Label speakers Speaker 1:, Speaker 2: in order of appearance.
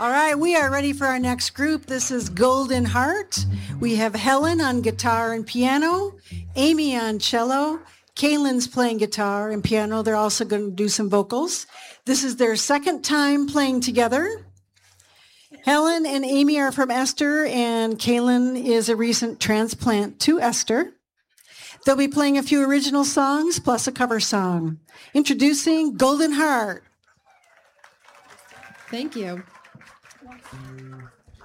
Speaker 1: All right, we are ready for our next group. This is Golden Heart. We have Helen on guitar and piano, Amy on cello, Kaylin's playing guitar and piano. They're also going to do some vocals. This is their second time playing together. Helen and Amy are from Esther, and Kaylin is a recent transplant to Esther. They'll be playing a few original songs plus a cover song. Introducing Golden Heart.
Speaker 2: Thank you.